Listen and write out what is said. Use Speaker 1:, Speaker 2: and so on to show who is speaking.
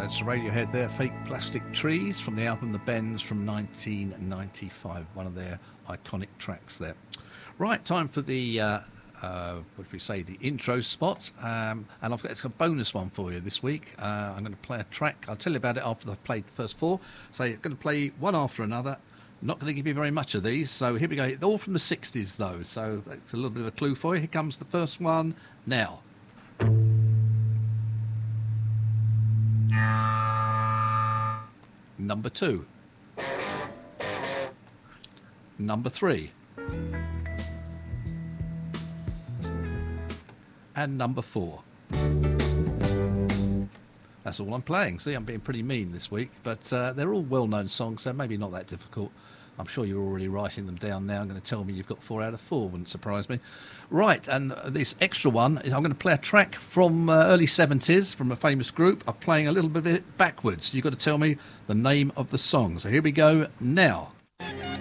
Speaker 1: It's Radiohead there, Fake Plastic Trees, from the album The Bends from 1995, one of their iconic tracks there. Right, time for the, what do we say, the intro spot, and I've got a bonus one for you this week. I'm going to play a track. I'll tell you about it after I've played the first four. So I'm going to play one after another. Not going to give you very much of these, so here we go. All from the 60s, though, so that's a little bit of a clue for you. Here comes the first one now. Number 2. Number 3. And number 4. That's all I'm playing. See, I'm being pretty mean this week, but they're all well-known songs, so maybe not that difficult. I'm sure you're already writing them down now. I'm going to tell me you've got 4 out of 4. Wouldn't surprise me. Right, and this extra one, I'm going to play a track from early 70s from a famous group. I'm playing a little bit backwards. You've got to tell me the name of the song. So here we go now.